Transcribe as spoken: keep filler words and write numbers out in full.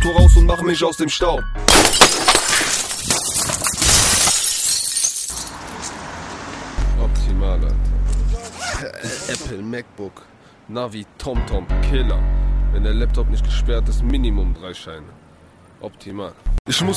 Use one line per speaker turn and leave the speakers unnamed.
raus und mach mich aus dem Staub. Optimal, Alter. Apple, MacBook, Navi, TomTom, Killer. Wenn der Laptop nicht gesperrt ist, Minimum drei Scheine. Optimal. Ich muss